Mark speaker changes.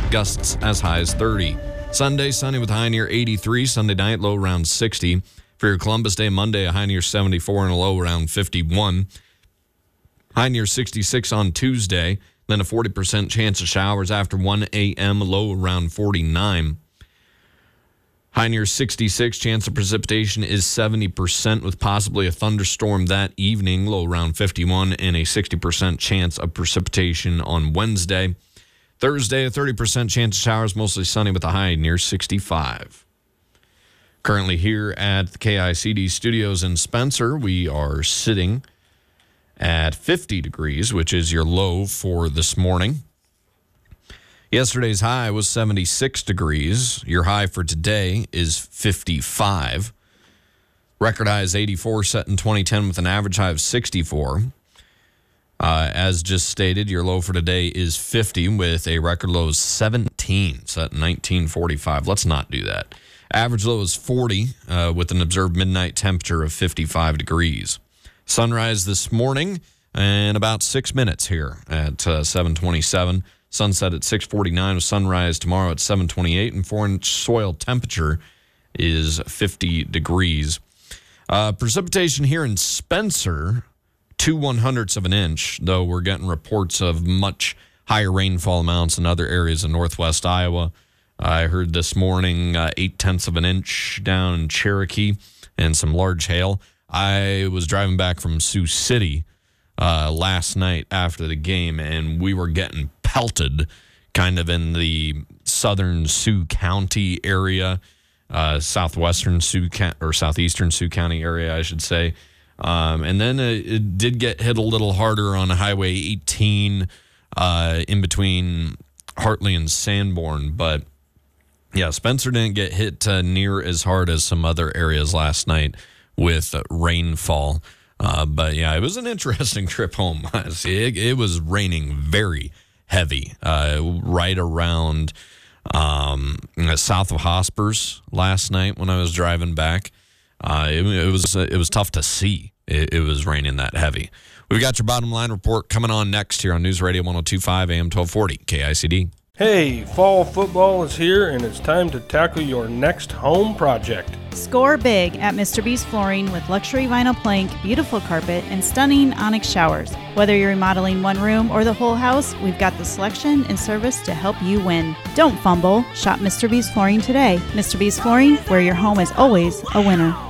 Speaker 1: gusts as high as 30. Sunday, sunny with a high near 83. Sunday night, low around 60. For your Columbus Day, Monday, a high near 74 and a low around 51. High near 66 on Tuesday. Then a 40% chance of showers after 1 a.m., low around 49. High near 66, chance of precipitation is 70% with possibly a thunderstorm that evening, low around 51, and a 60% chance of precipitation on Wednesday. Thursday, a 30% chance of showers, mostly sunny with a high near 65. Currently here at the KICD studios in Spencer, we are sitting at 50 degrees, which is your low for this morning. Yesterday's high was 76 degrees. Your high for today is 55. Record high is 84, set in 2010 with an average high of 64. As just stated, your low for today is 50 with a record low of 17, set in 1945. Let's not do that. Average low is 40 with an observed midnight temperature of 55 degrees. Sunrise this morning in about 6 minutes here at 7:27. Sunset at 6:49 with sunrise tomorrow at 7:28. And 4-inch soil temperature is 50 degrees. Precipitation here in Spencer, 2/100ths of an inch, though we're getting reports of much higher rainfall amounts in other areas of northwest Iowa. I heard this morning 0.8 of an inch down in Cherokee and some large hail. I was driving back from Sioux City last night after the game, and we were getting pelted kind of in the southern Sioux County area, southeastern Sioux County area, I should say. And then it did get hit a little harder on Highway 18 in between Hartley and Sanborn. But, yeah, Spencer didn't get hit near as hard as some other areas last night with rainfall. But, yeah, it was an interesting trip home. It was raining very heavy right around south of Hospers last night when I was driving back. It was tough to see. It was raining that heavy. We've got your bottom line report coming on next here on News Radio 102.5 AM 1240 KICD.
Speaker 2: Hey, fall football is here, and it's time to tackle your next home project.
Speaker 3: Score big at Mr. B's Flooring with luxury vinyl plank, beautiful carpet, and stunning onyx showers. Whether you're remodeling one room or the whole house, we've got the selection and service to help you win. Don't fumble. Shop Mr. B's Flooring today. Mr. B's Flooring, where your home is always a winner.